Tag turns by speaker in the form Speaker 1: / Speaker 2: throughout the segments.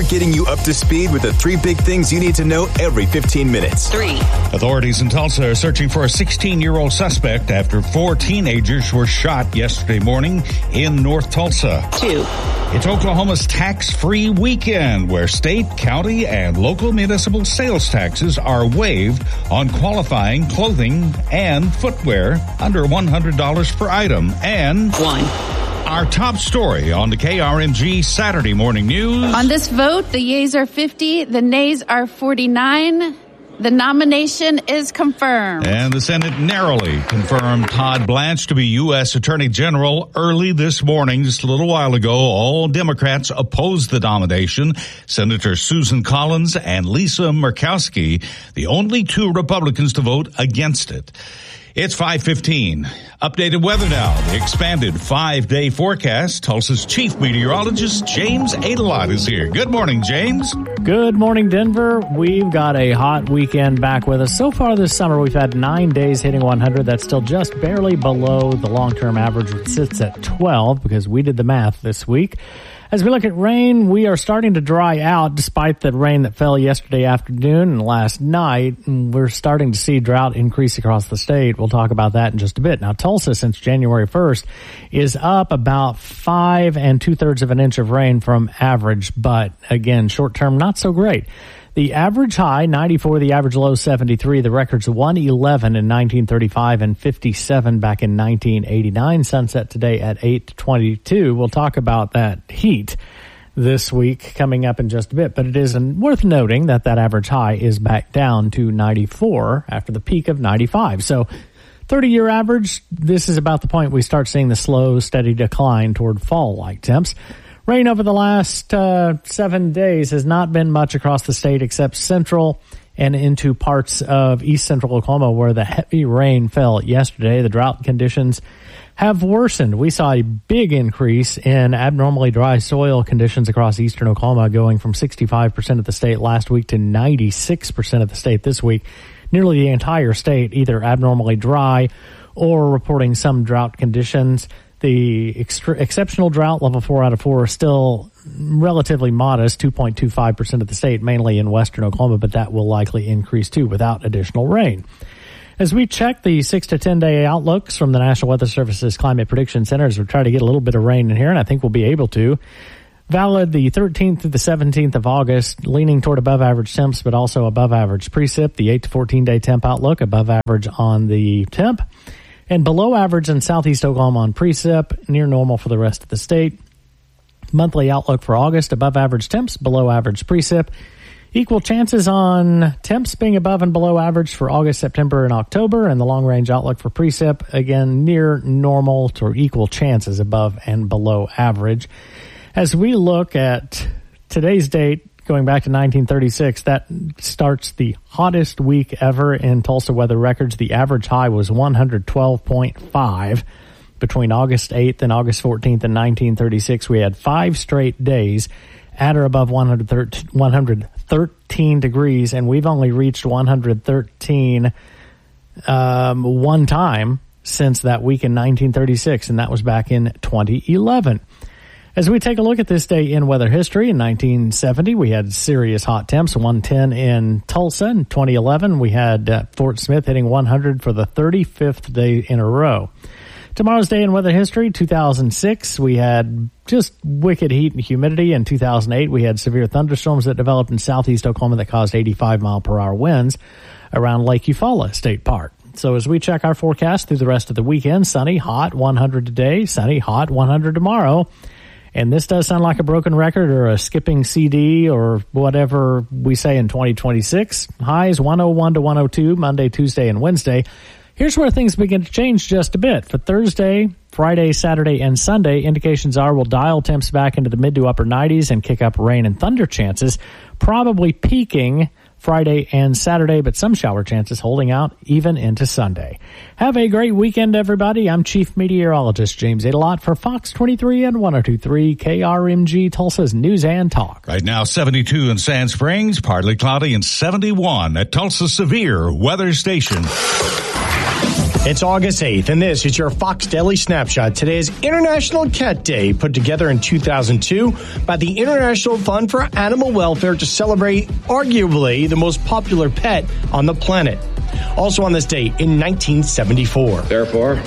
Speaker 1: We're getting you up to speed with the 3 big things you need to know every 15 minutes.
Speaker 2: 3.
Speaker 3: Authorities in Tulsa are searching for a 16-year-old suspect after 4 teenagers were shot yesterday morning in North Tulsa.
Speaker 2: 2.
Speaker 3: It's Oklahoma's tax-free weekend, where state, county, and local municipal sales taxes are waived on qualifying clothing and footwear under $100 per item. And
Speaker 2: 1.
Speaker 3: Our top story on the KRMG Saturday Morning News.
Speaker 4: On this vote, the yeas are 50, the nays are 49. The nomination is confirmed.
Speaker 3: And the Senate narrowly confirmed Todd Blanche to be U.S. Attorney General early this morning. Just a little while ago, all Democrats opposed the nomination. Senator Susan Collins and Lisa Murkowski, the only 2 Republicans to vote against it. It's 5:15. Updated weather now. The expanded 5-day forecast. Tulsa's chief meteorologist, James Adelot, is here. Good morning, James.
Speaker 5: Good morning, Denver. We've got a hot weekend back with us. So far this summer, we've had 9 days hitting 100. That's still just barely below the long-term average, which sits at 12, because we did the math this week. As we look at rain, we are starting to dry out despite the rain that fell yesterday afternoon and last night. And we're starting to see drought increase across the state. We'll talk about that in just a bit. Now, Tulsa, since January 1st, is up about 5 2/3 of an inch of rain from average. But again, short term, not so great. The average high, 94, the average low, 73. The record's 111 in 1935 and 57 back in 1989. Sunset today at 8:22. We'll talk about that heat this week coming up in just a bit. But it is worth noting that average high is back down to 94 after the peak of 95. So 30-year average, this is about the point we start seeing the slow, steady decline toward fall-like temps. Rain over the last 7 days has not been much across the state except central and into parts of east central Oklahoma where the heavy rain fell yesterday. The drought conditions have worsened. We saw a big increase in abnormally dry soil conditions across eastern Oklahoma, going from 65% of the state last week to 96% of the state this week. Nearly the entire state either abnormally dry or reporting some drought conditions. The exceptional drought, level 4 out of 4, is still relatively modest, 2.25% of the state, mainly in western Oklahoma, but that will likely increase too without additional rain. As we check the 6 to 10 day outlooks from the National Weather Service's Climate Prediction Centers, we're trying to get a little bit of rain in here, and I think we'll be able to. Valid the 13th through the 17th of August, leaning toward above average temps, but also above average precip. The 8 to 14 day temp outlook, above average on the temp. And below average in southeast Oklahoma on precip, near normal for the rest of the state. Monthly outlook for August, above average temps, below average precip. Equal chances on temps being above and below average for August, September, and October. And the long-range outlook for precip, again, near normal to equal chances above and below average. As we look at today's date, going back to 1936, that starts the hottest week ever in Tulsa weather records. The average high was 112.5 between August 8th and August 14th in 1936. We had 5 straight days at or above 113 degrees, and we've only reached 113 one time since that week in 1936, and that was back in 2011. As we take a look at this day in weather history, in 1970, we had serious hot temps, 110 in Tulsa. In 2011, we had Fort Smith hitting 100 for the 35th day in a row. Tomorrow's day in weather history, 2006, we had just wicked heat and humidity. In 2008, we had severe thunderstorms that developed in southeast Oklahoma that caused 85-mile-per-hour winds around Lake Eufaula State Park. So as we check our forecast through the rest of the weekend, sunny, hot, 100 today, sunny, hot, 100 tomorrow. And this does sound like a broken record or a skipping CD or whatever we say in 2026. Highs 101 to 102 Monday, Tuesday, and Wednesday. Here's where things begin to change just a bit. For Thursday, Friday, Saturday, and Sunday, indications are we'll dial temps back into the mid to upper 90s and kick up rain and thunder chances, probably peaking Friday and Saturday, but some shower chances holding out even into Sunday. Have a great weekend, everybody. I'm Chief Meteorologist James Adelot for Fox 23 and 102.3 KRMG, Tulsa's News and Talk.
Speaker 3: Right now, 72 in Sand Springs, partly cloudy, and 71 at Tulsa Severe Weather Station.
Speaker 2: It's August 8th, and this is your Fox Daily Snapshot. Today is International Cat Day, put together in 2002 by the International Fund for Animal Welfare to celebrate arguably the most popular pet on the planet. Also on this date in 1974.
Speaker 6: Therefore,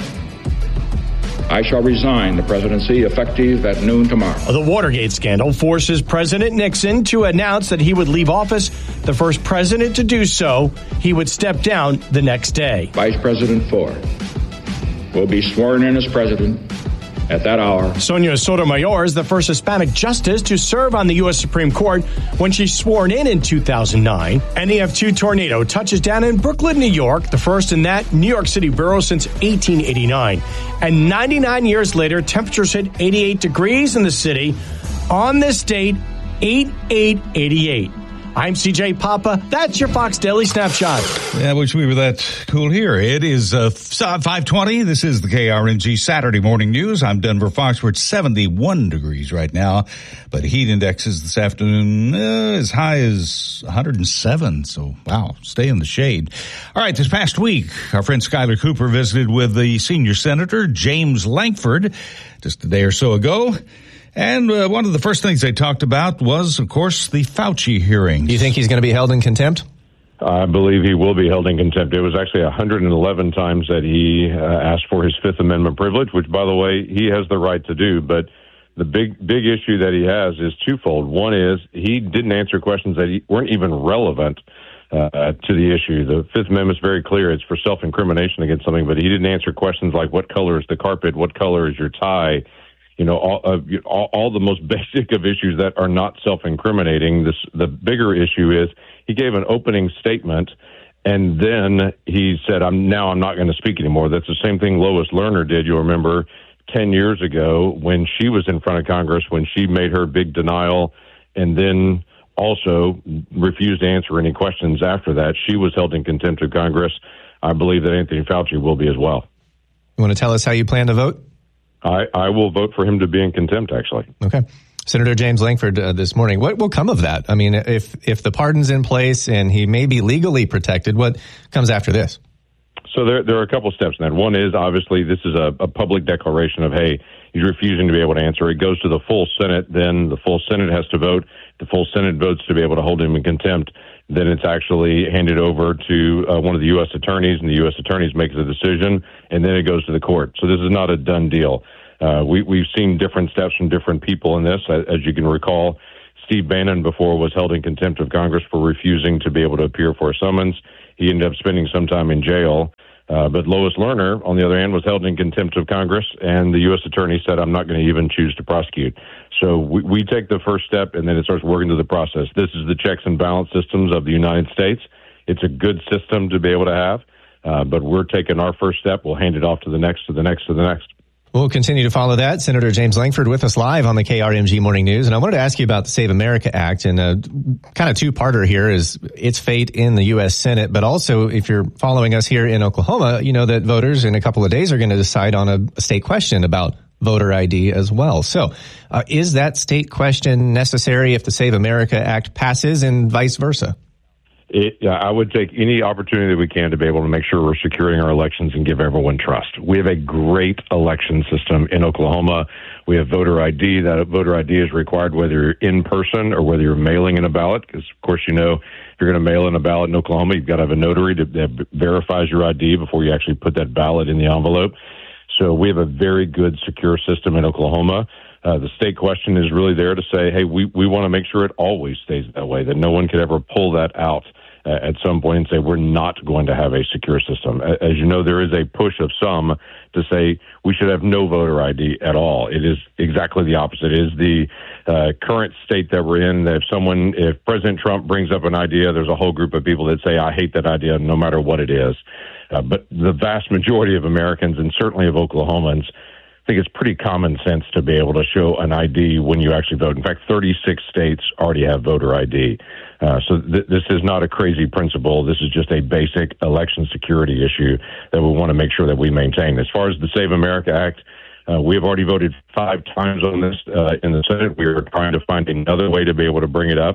Speaker 6: I shall resign the presidency effective at noon tomorrow.
Speaker 2: The Watergate scandal forces President Nixon to announce that he would leave office. The first president to do so, he would step down the next day.
Speaker 6: Vice President Ford will be sworn in as president at that hour.
Speaker 2: Sonia Sotomayor is the first Hispanic justice to serve on the U.S. Supreme Court when she's sworn in 2009. An EF2 tornado touches down in Brooklyn, New York, the first in that New York City borough since 1889. And 99 years later, temperatures hit 88 degrees in the city. On this date, 8888. I'm CJ Papa. That's your Fox Daily Snapshot.
Speaker 3: Yeah, I wish we were that cool here. It is 5:20. This is the KRNG Saturday Morning News. I'm Denver Fox. We're at 71 degrees right now, but heat indexes this afternoon as high as 107. So, wow, stay in the shade. All right, this past week, our friend Skylar Cooper visited with the senior senator, James Lankford, just a day or so ago. And one of the first things they talked about was, of course, the Fauci hearing.
Speaker 7: Do you think he's going to be held in contempt?
Speaker 8: I believe he will be held in contempt. It was actually 111 times that he asked for his Fifth Amendment privilege, which, by the way, he has the right to do. But the big issue that he has is twofold. One is he didn't answer questions that weren't even relevant to the issue. The Fifth Amendment is very clear. It's for self-incrimination against something, but he didn't answer questions like what color is the carpet, what color is your tie, all the most basic of issues that are not self-incriminating. The bigger issue is he gave an opening statement, and then he said, I'm not going to speak anymore. That's the same thing Lois Lerner did, you'll remember, 10 years ago when she was in front of Congress, when she made her big denial and then also refused to answer any questions after that. She was held in contempt of Congress. I believe that Anthony Fauci will be as well.
Speaker 7: You want to tell us how you plan to vote?
Speaker 8: I will vote for him to be in contempt, actually.
Speaker 7: Okay. Senator James Lankford this morning, what will come of that? I mean, if the pardon's in place and he may be legally protected, what comes after this?
Speaker 8: So there are a couple steps in that. One is, obviously, this is a public declaration of, hey, he's refusing to be able to answer. It goes to the full Senate. Then the full Senate has to vote. The full Senate votes to be able to hold him in contempt. Then it's actually handed over to one of the U.S. attorneys, and the U.S. attorneys make the decision, and then it goes to the court. So this is not a done deal. We've seen different steps from different people in this. As you can recall, Steve Bannon before was held in contempt of Congress for refusing to be able to appear for a summons. He ended up spending some time in jail. But Lois Lerner, on the other hand, was held in contempt of Congress, and the U.S. attorney said, I'm not going to even choose to prosecute. So we take the first step, and then it starts working through the process. This is the checks and balance systems of the United States. It's a good system to be able to have, but we're taking our first step. We'll hand it off to the next, to the next, to the next.
Speaker 7: We'll continue to follow that. Senator James Lankford with us live on the KRMG Morning News. And I wanted to ask you about the Save America Act, and a kind of two-parter here is its fate in the U.S. Senate, but also if you're following us here in Oklahoma, you know that voters in a couple of days are going to decide on a state question about voter ID as well. So is that state question necessary if the Save America Act passes and vice versa?
Speaker 8: I would take any opportunity that we can to be able to make sure we're securing our elections and give everyone trust. We have a great election system in Oklahoma. We have voter ID. That voter ID is required whether you're in person or whether you're mailing in a ballot, because, of course, you know, if you're going to mail in a ballot in Oklahoma, you've got to have a notary that verifies your ID before you actually put that ballot in the envelope. So we have a very good, secure system in Oklahoma. The state question is really there to say, hey, we want to make sure it always stays that way, that no one could ever pull that out at some point and say we're not going to have a secure system. As you know, there is a push of some to say we should have no voter ID at all. It is exactly the opposite. It is the current state that we're in, that if President Trump brings up an idea, there's a whole group of people that say, I hate that idea no matter what it is. But the vast majority of Americans, and certainly of Oklahomans, I think it's pretty common sense to be able to show an ID when you actually vote. In fact, 36 states already have voter ID. So this is not a crazy principle. This is just a basic election security issue that we want to make sure that we maintain. As far as the Save America Act, we have already voted 5 times on this in the Senate. We are trying to find another way to be able to bring it up.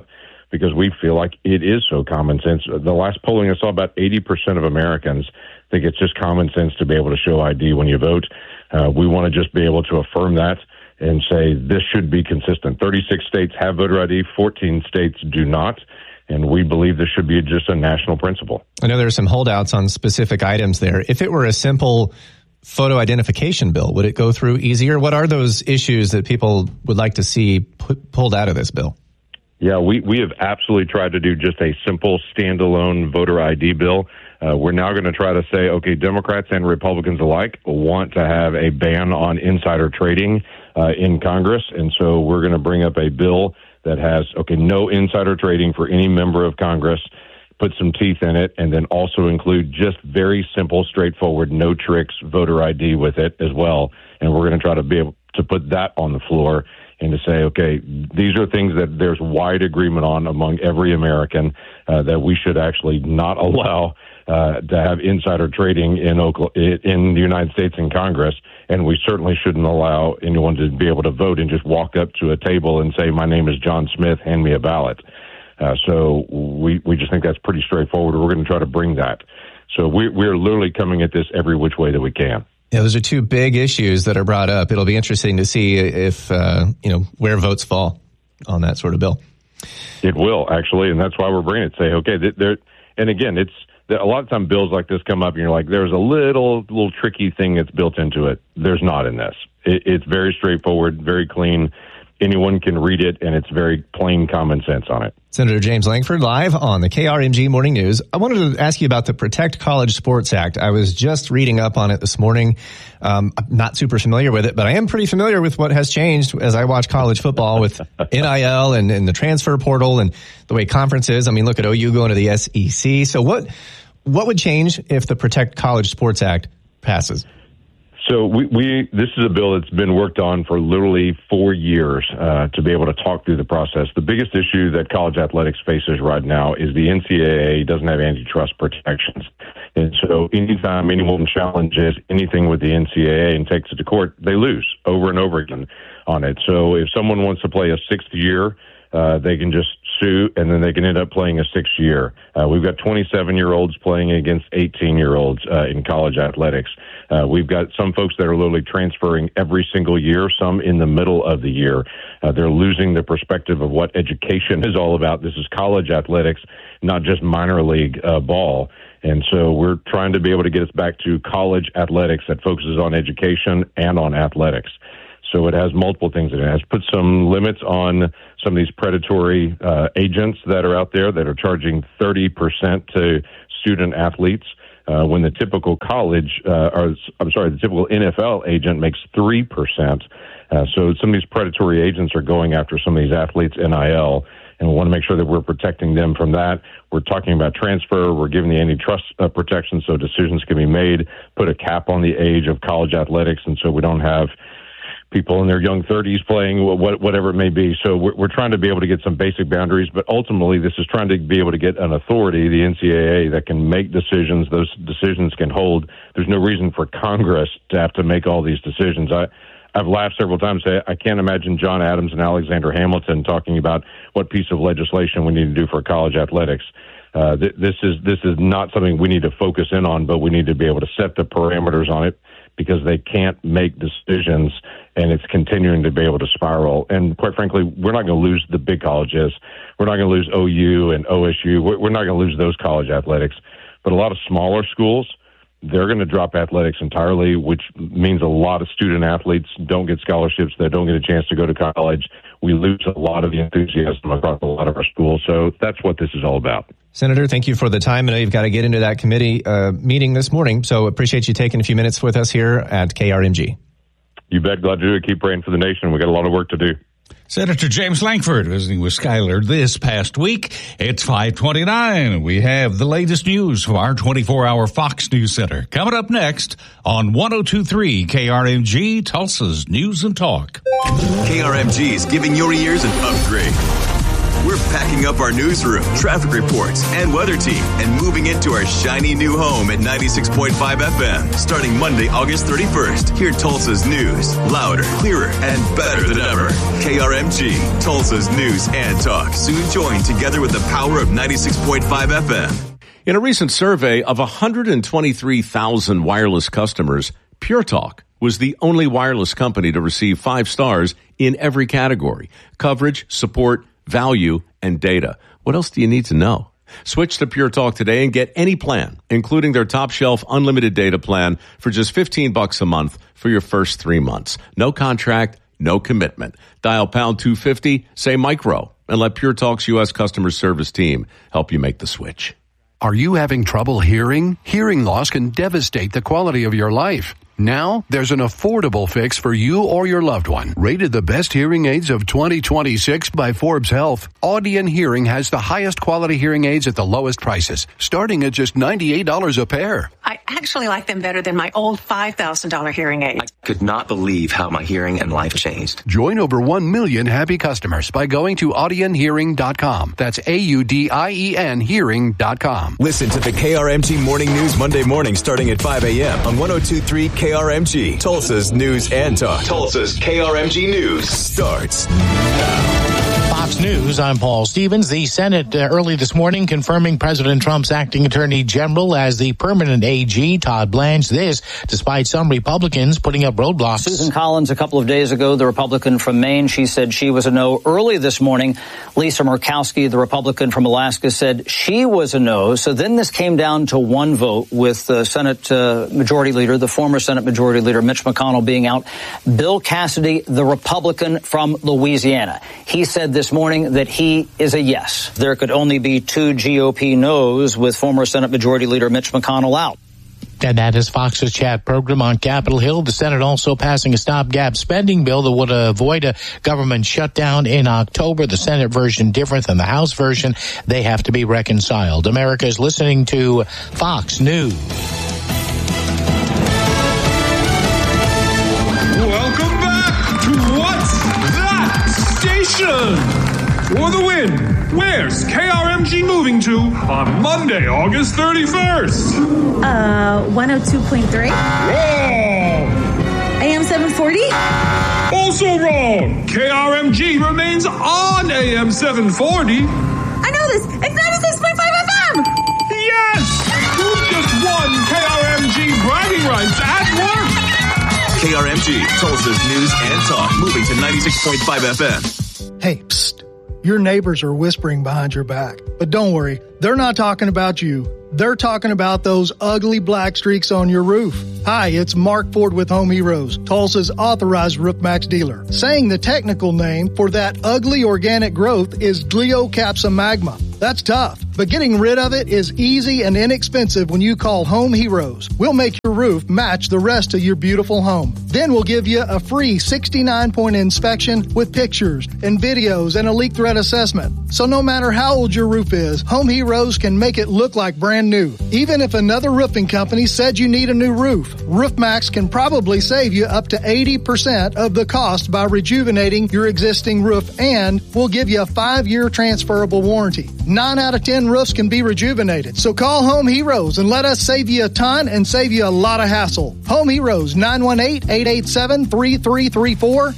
Speaker 8: because we feel like it is so common sense. The last polling I saw, about 80% of Americans think it's just common sense to be able to show ID when you vote. We want to just be able to affirm that and say this should be consistent. 36 states have voter ID, 14 states do not, and we believe this should be just a national principle.
Speaker 7: I know there are some holdouts on specific items there. If it were a simple photo identification bill, would it go through easier? What are those issues that people would like to see pulled out of this bill?
Speaker 8: Yeah, we have absolutely tried to do just a simple standalone voter ID bill. We're now going to try to say, okay, Democrats and Republicans alike want to have a ban on insider trading in Congress. And so we're going to bring up a bill that has, okay, no insider trading for any member of Congress, put some teeth in it, and then also include just very simple, straightforward, no tricks voter ID with it as well. And we're going to try to be able to put that on the floor and to say, okay, these are things that there's wide agreement on among every American that we should actually not allow to have insider trading in the United States in Congress, and we certainly shouldn't allow anyone to be able to vote and just walk up to a table and say, my name is John Smith, hand me a ballot. So we just think that's pretty straightforward. We're going to try to bring that. So we're literally coming at this every which way that we can.
Speaker 7: Yeah, those are two big issues that are brought up. It'll be interesting to see if, where votes fall on that sort of bill.
Speaker 8: It will, actually, and that's why we're bringing it. Say, okay, and again, it's a lot of time bills like this come up, and you're like, there's a little tricky thing that's built into it. There's not in this. It's very straightforward, very clean. Anyone can read it, and it's very plain common sense on it.
Speaker 7: Senator James Lankford, live on the KRMG Morning News. I wanted to ask you about the Protect College Sports Act. I was just reading up on it this morning. I'm not super familiar with it, but I am pretty familiar with what has changed as I watch college football with NIL and the transfer portal and the way conferences. I mean, look at OU going to the SEC. So what would change if the Protect College Sports Act passes?
Speaker 8: So this is a bill that's been worked on for literally 4 years to be able to talk through the process. The biggest issue that college athletics faces right now is the NCAA doesn't have antitrust protections. And so anytime anyone challenges anything with the NCAA and takes it to court, they lose over and over again on it. So if someone wants to play a sixth year, they can just sue, and then they can end up playing a sixth year. We've got 27-year-olds playing against 18-year-olds in college athletics. We've got some folks that are literally transferring every single year, some in the middle of the year. They're losing the perspective of what education is all about. This is college athletics, not just minor league ball. And so we're trying to be able to get us back to college athletics that focuses on education and on athletics. So it has multiple things in it. It has put some limits on some of these predatory agents that are out there that are charging 30% to student athletes when the typical the typical NFL agent makes 3%. So some of these predatory agents are going after some of these athletes' NIL, and we want to make sure that we're protecting them from that. We're talking about transfer. We're giving the antitrust protection so decisions can be made, put a cap on the age of college athletics, and so we don't have people in their young 30s playing whatever it may be. So we're trying to be able to get some basic boundaries, but ultimately this is trying to be able to get an authority, the NCAA, that can make decisions. Those decisions can hold. There's no reason for Congress to have to make all these decisions. I've laughed several times. I can't imagine John Adams and Alexander Hamilton talking about what piece of legislation we need to do for college athletics. This is not something we need to focus in on, but we need to be able to set the parameters on it, because they can't make decisions, and it's continuing to be able to spiral. And quite frankly, we're not going to lose the big colleges. We're not going to lose OU and OSU. We're not going to lose those college athletics. But a lot of smaller schools, they're going to drop athletics entirely, which means a lot of student athletes don't get scholarships. They don't get a chance to go to college. We lose a lot of the enthusiasm across a lot of our schools. So that's what this is all about.
Speaker 7: Senator, thank you for the time. I know you've got to get into that committee meeting this morning, so appreciate you taking a few minutes with us here at KRMG.
Speaker 8: You bet. Glad to do it. Keep praying for the nation. We got a lot of work to do.
Speaker 3: Senator James Lankford visiting with Skyler this past week. It's 5:29. We have the latest news from our 24-hour Fox News Center. Coming up next on 102.3 KRMG, Tulsa's News and Talk.
Speaker 1: KRMG is giving your ears an upgrade. We're packing up our newsroom, traffic reports, and weather team and moving into our shiny new home at 96.5 FM. Starting Monday, August 31st. Hear Tulsa's news louder, clearer, and better than ever. KRMG, Tulsa's news and talk. Soon join together with the power of 96.5 FM.
Speaker 9: In a recent survey of 123,000 wireless customers, Pure Talk was the only wireless company to receive 5 stars in every category: coverage, support, value, and data. What else do you need to know? Switch to Pure Talk today and get any plan, including their top shelf unlimited data plan for just $15 a month for your first 3 months. No contract, no commitment. Dial pound 250, say micro, and let Pure Talk's U.S. customer service team help you make the switch.
Speaker 10: Are you having trouble hearing? Hearing loss can devastate the quality of your life. Now, there's an affordable fix for you or your loved one. Rated the best hearing aids of 2026 by Forbes Health, Audion Hearing has the highest quality hearing aids at the lowest prices, starting at just $98 a pair.
Speaker 11: I actually like them better than my old $5,000 hearing aid.
Speaker 12: I could not believe how my hearing and life changed.
Speaker 10: Join over 1 million happy customers by going to audionhearing.com. That's AUDIEN hearing.com.
Speaker 1: Listen to the KRMG Morning News Monday morning starting at 5 a.m. on 102.3 KRMG, Tulsa's news and talk. Tulsa's KRMG News starts now.
Speaker 13: Fox News, I'm Paul Stevens. The Senate early this morning confirming President Trump's acting attorney general as the permanent AG, Todd Blanche. This, despite some Republicans putting up roadblocks.
Speaker 14: Susan Collins, a couple of days ago, the Republican from Maine, she said she was a no. Early this morning, Lisa Murkowski, the Republican from Alaska, said she was a no. So then this came down to one vote with the Senate Majority Leader, the former Senate Majority Leader, Mitch McConnell, being out. Bill Cassidy, the Republican from Louisiana. He said this morning that he is a yes. There could only be 2 GOP no's with former Senate Majority Leader Mitch McConnell out.
Speaker 13: And that is Fox's chat program on Capitol Hill. The Senate also passing a stopgap spending bill that would avoid a government shutdown in October. The Senate version different than the House version. They have to be reconciled. America is listening to Fox News.
Speaker 15: Welcome back to What's That Station? For the win, where's KRMG moving to on Monday, August 31st?
Speaker 16: 102.3.
Speaker 15: Wrong!
Speaker 16: AM 740?
Speaker 15: Also wrong! KRMG remains on AM 740.
Speaker 16: I know this! It's 96.5 FM!
Speaker 15: Yes! You just won KRMG bragging rights at work!
Speaker 1: KRMG, Tulsa's news and talk, moving to 96.5 FM.
Speaker 17: Hey, psst. Your neighbors are whispering behind your back. But don't worry, they're not talking about you. They're talking about those ugly black streaks on your roof. Hi, it's Mark Ford with Home Heroes, Tulsa's authorized RoofMax dealer. Saying the technical name for that ugly organic growth is Glioxapsa magma. That's tough, but getting rid of it is easy and inexpensive when you call Home Heroes. We'll make your roof match the rest of your beautiful home. Then we'll give you a free 69-point inspection with pictures and videos and a leak threat assessment. So no matter how old your roof is, Home Heroes can make it look like brand new. Even if another roofing company said you need a new roof, RoofMax can probably save you up to 80% of the cost by rejuvenating your existing roof, and we'll give you a 5-year transferable warranty. 9 out of 10 roofs can be rejuvenated. So call Home Heroes and let us save you a ton and save you a lot of hassle. Home Heroes, 918-887-3334,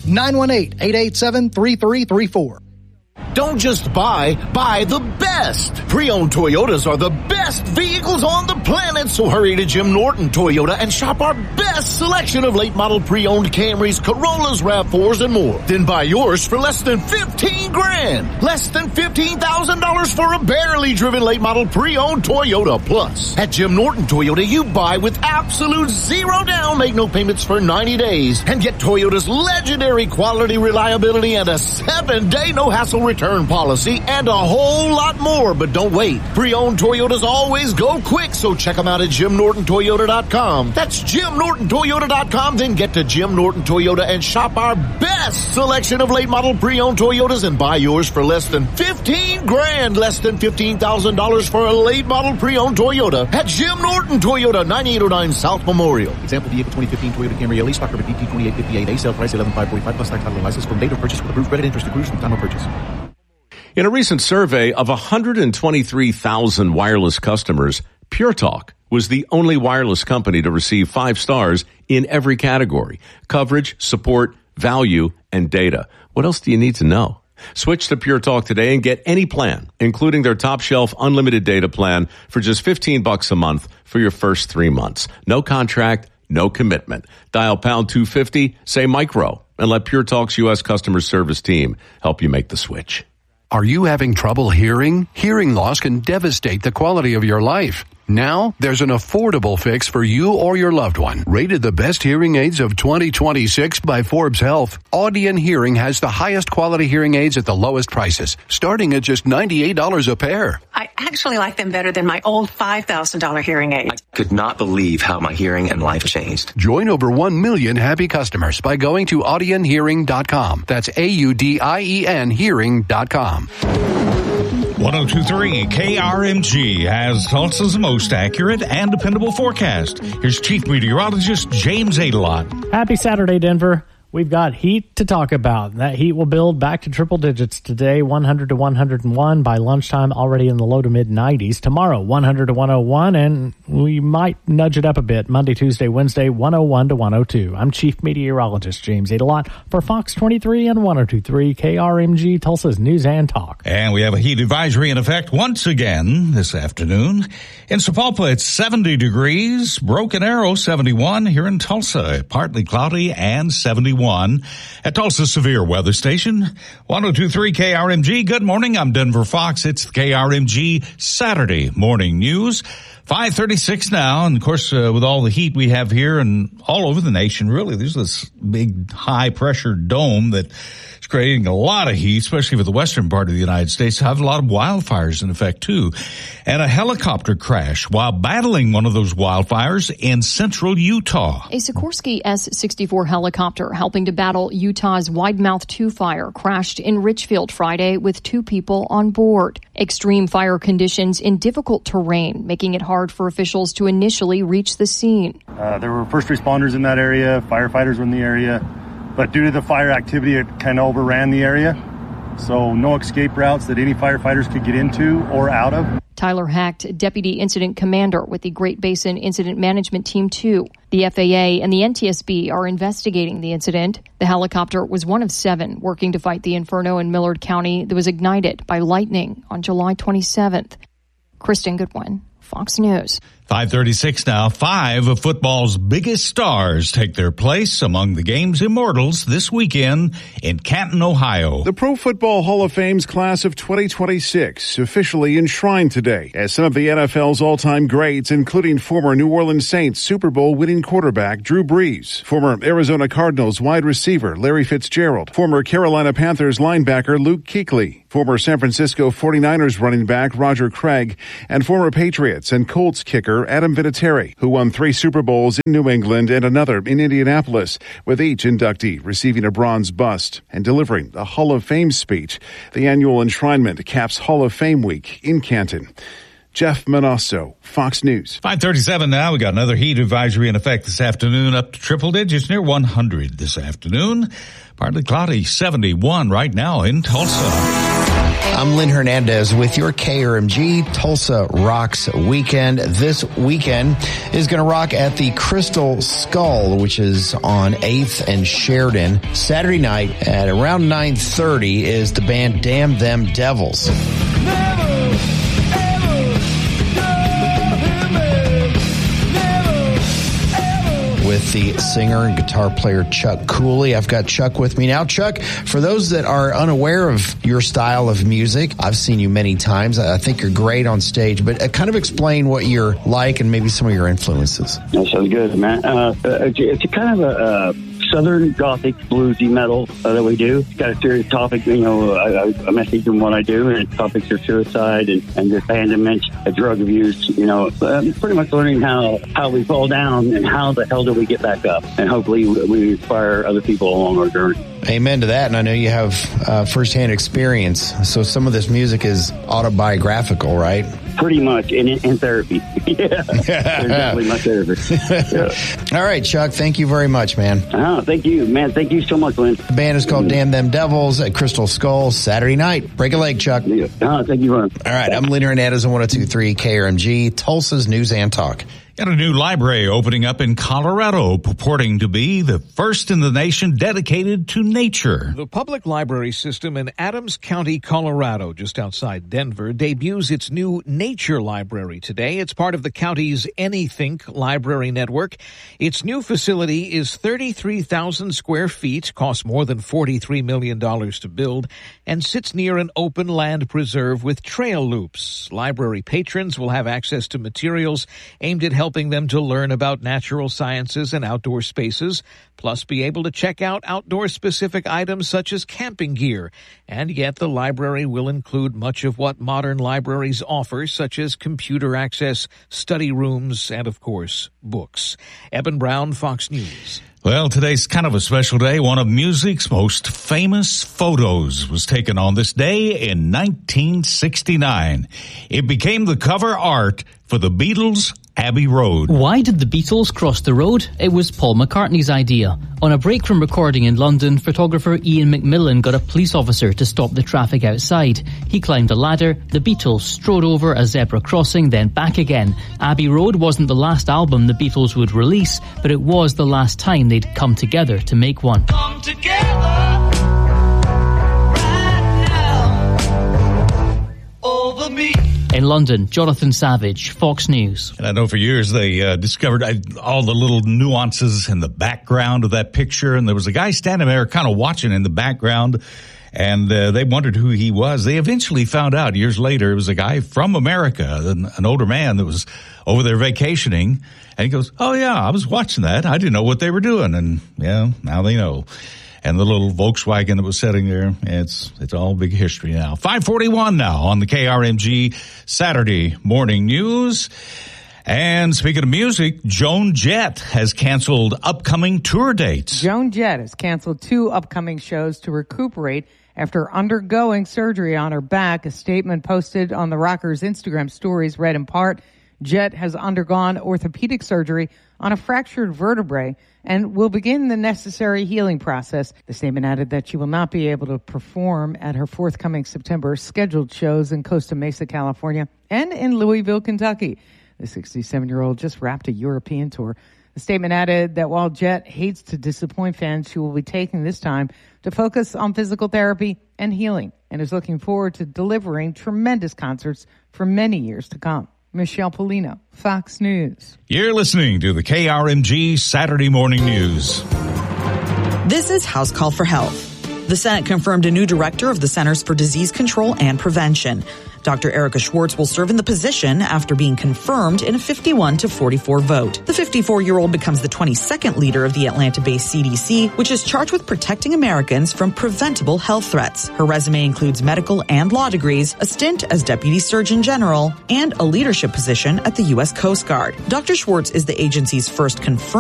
Speaker 17: 918-887-3334.
Speaker 18: Don't just buy the best. Pre-owned Toyotas are the best vehicles on the planet, so hurry to Jim Norton Toyota and shop our best selection of late model pre-owned Camrys, Corollas, RAV4s, and more. Then buy yours for less than $15,000. Less than $15,000 for a barely driven late model pre-owned Toyota. Plus, at Jim Norton Toyota, you buy with absolute zero down, make no payments for 90 days, and get Toyota's legendary quality, reliability, and a 7-day no-hassle return policy, and a whole lot more. But don't wait. Pre-owned Toyotas always go quick, so check them out at JimNortonToyota.com. That's JimNortonToyota.com. Then get to Jim Norton Toyota and shop our best selection of late model pre-owned Toyotas and buy yours for less than $15,000. Less than $15,000 for a late model pre-owned Toyota at Jim Norton Toyota, 9809 South Memorial.
Speaker 19: Example vehicle 2015 Toyota Camry LE, stock number DT2858A, sale price $11,545 plus tax, title and license from date of purchase with approved credit, interest accrues from time of purchase.
Speaker 9: In a recent survey of 123,000 wireless customers, Pure Talk was the only wireless company to receive 5 stars in every category: coverage, support, value, and data. What else do you need to know? Switch to Pure Talk today and get any plan, including their top shelf unlimited data plan for just $15 a month for your first 3 months. No contract, no commitment. Dial pound 250, say micro, and let Pure Talk's U.S. customer service team help you make the switch.
Speaker 10: Are you having trouble hearing? Hearing loss can devastate the quality of your life. Now, there's an affordable fix for you or your loved one. Rated the best hearing aids of 2026 by Forbes Health, Audion Hearing has the highest quality hearing aids at the lowest prices, starting at just $98 a pair.
Speaker 11: I actually like them better than my old $5,000 hearing aid.
Speaker 12: I could not believe how my hearing and life changed.
Speaker 10: Join over 1 million happy customers by going to audionhearing.com. That's AUDIEN hearing.com.
Speaker 3: 102.3 KRMG has Tulsa's most accurate and dependable forecast. Here's Chief Meteorologist James Adelot.
Speaker 5: Happy Saturday, Denver. We've got heat to talk about. That heat will build back to triple digits today, 100 to 101 by lunchtime, already in the low to mid 90s. Tomorrow, 100 to 101, and we might nudge it up a bit. Monday, Tuesday, Wednesday, 101 to 102. I'm Chief Meteorologist James Adelot for Fox 23 and 102.3 KRMG, Tulsa's News and Talk.
Speaker 3: And we have a heat advisory in effect once again this afternoon. In Sapulpa, it's 70 degrees. Broken Arrow, 71. Here in Tulsa, partly cloudy and 71. At Tulsa's Severe Weather Station, 102.3 KRMG. Good morning. I'm Denver Fox. It's the KRMG Saturday Morning News. 5:36 now, and of course, with all the heat we have here and all over the nation, really, there's this big high-pressure dome that is creating a lot of heat, especially for the western part of the United States. Have a lot of wildfires in effect, too. And a helicopter crash while battling one of those wildfires in central Utah.
Speaker 20: A Sikorsky S-64 helicopter helping to battle Utah's Widemouth 2 fire crashed in Richfield Friday with 2 people on board. Extreme fire conditions in difficult terrain, making it hard for officials to initially reach the scene.
Speaker 21: There were first responders in that area, firefighters were in the area, but due to the fire activity, it kind of overran the area. So no escape routes that any firefighters could get into or out of.
Speaker 20: Tyler Hecht, Deputy Incident Commander with the Great Basin Incident Management Team 2. The FAA and the NTSB are investigating the incident. The helicopter was one of 7 working to fight the inferno in Millard County that was ignited by lightning on July 27th. Kristen Goodwin, Fox News.
Speaker 3: 5:36 now. 5 of football's biggest stars take their place among the game's immortals this weekend in Canton, Ohio.
Speaker 22: The Pro Football Hall of Fame's class of 2026 officially enshrined today as some of the NFL's all-time greats, including former New Orleans Saints Super Bowl winning quarterback Drew Brees, former Arizona Cardinals wide receiver Larry Fitzgerald, former Carolina Panthers linebacker Luke Kuechly, former San Francisco 49ers running back Roger Craig, and former Patriots and Colts kicker Adam Vinatieri, who won 3 Super Bowls in New England and another in Indianapolis, with each inductee receiving a bronze bust and delivering a Hall of Fame speech. The annual enshrinement caps Hall of Fame week in Canton. Jeff Manasso, Fox News.
Speaker 3: 5:37 now. We got another heat advisory in effect this afternoon, up to triple digits, near 100 this afternoon. Partly cloudy, 71 right now in Tulsa.
Speaker 23: I'm Lynn Hernandez with your KRMG Tulsa Rocks Weekend. This weekend is going to rock at the Crystal Skull, which is on 8th and Sheridan. Saturday night at around 9:30 is the band Damn Them Devils. With the singer and guitar player Chuck Cooley. I've got Chuck with me now. Chuck, for those that are unaware of your style of music, I've seen you many times. I think you're great on stage, but kind of explain what you're like and maybe some of your influences.
Speaker 24: That sounds good, man. It's kind of a Southern Gothic bluesy metal that we do. It's got a serious topic, a message in what I do, and topics are suicide and abandonment, drug abuse, pretty much learning how we fall down and how the hell do we get back up. And hopefully we inspire other people along our journey.
Speaker 23: Amen to that. And I know you have firsthand experience. So some of this music is autobiographical, right?
Speaker 24: Pretty much in therapy. Yeah. They're definitely my therapist. Yeah.
Speaker 23: All right, Chuck. Thank you very much, man.
Speaker 24: Thank you, man. Thank you so much, Lynn.
Speaker 23: The band is called Damn Them Devils at Crystal Skull Saturday night. Break a leg, Chuck.
Speaker 24: Yeah. Thank you, Lynn. All
Speaker 23: right. I'm Lynn Hernandez on 102.3 KRMG, Tulsa's News and Talk.
Speaker 3: Got a new library opening up in Colorado, purporting to be the first in the nation dedicated to nature.
Speaker 2: The public library system in Adams County, Colorado, just outside Denver, debuts its new nature library today. It's part of the county's Anythink library network. Its new facility is 33,000 square feet, costs more than $43 million to build, and sits near an open land preserve with trail loops. Library patrons will have access to materials aimed at helping them to learn about natural sciences and outdoor spaces, plus be able to check out outdoor-specific items such as camping gear. And yet the library will include much of what modern libraries offer, such as computer access, study rooms, and, of course, books. Eben Brown, Fox News.
Speaker 3: Well, today's kind of a special day. One of music's most famous photos was taken on this day in 1969. It became the cover art for the Beatles' Abbey Road.
Speaker 4: Why did the Beatles cross the road? It was Paul McCartney's idea. On a break from recording in London, photographer Ian McMillan got a police officer to stop the traffic outside. He climbed a ladder, the Beatles strode over a zebra crossing, then back again. Abbey Road wasn't the last album the Beatles would release, but it was the last time they'd come together to make one.
Speaker 6: Come together right now over me.
Speaker 4: In London, Jonathan Savage, Fox News.
Speaker 3: And I know for years they discovered all the little nuances in the background of that picture. And there was a guy standing there kind of watching in the background. And they wondered who he was. They eventually found out years later it was a guy from America, an older man that was over there vacationing. And he goes, oh, yeah, I was watching that. I didn't know what they were doing. And, yeah, now they know. And the little Volkswagen that was sitting there, it's all big history now. 5:41 now on the KRMG Saturday Morning News. And speaking of music, Joan Jett has canceled upcoming tour dates.
Speaker 7: Joan Jett has canceled 2 upcoming shows to recuperate after undergoing surgery on her back. A statement posted on the rocker's Instagram stories read in part, Jett has undergone orthopedic surgery on a fractured vertebrae and will begin the necessary healing process. The statement added that she will not be able to perform at her forthcoming September scheduled shows in Costa Mesa, California, and in Louisville, Kentucky. The 67-year-old just wrapped a European tour. The statement added that while Jett hates to disappoint fans, she will be taking this time to focus on physical therapy and healing and is looking forward to delivering tremendous concerts for many years to come. Michelle Polino, Fox News.
Speaker 3: You're listening to the KRMG Saturday Morning News.
Speaker 25: This is House Call for Health. The Senate confirmed a new director of the Centers for Disease Control and Prevention. Dr. Erica Schwartz will serve in the position after being confirmed in a 51-44 vote. The 54-year-old becomes the 22nd leader of the Atlanta-based CDC, which is charged with protecting Americans from preventable health threats. Her resume includes medical and law degrees, a stint as Deputy Surgeon General, and a leadership position at the U.S. Coast Guard. Dr. Schwartz is the agency's first confirmed